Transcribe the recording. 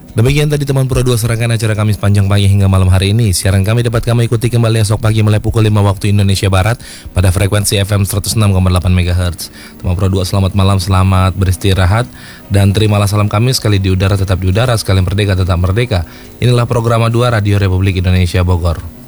Demikian tadi teman Pro 2 serangkaian acara kami sepanjang pagi hingga malam hari ini. Siaran kami dapat kami ikuti kembali esok pagi mulai pukul 5 waktu Indonesia Barat pada frekuensi FM 106,8 MHz. Teman Pro 2 selamat malam, selamat beristirahat, dan terimalah salam kami sekali di udara tetap di udara, sekali merdeka tetap merdeka. Inilah program 2 Radio Republik Indonesia Bogor.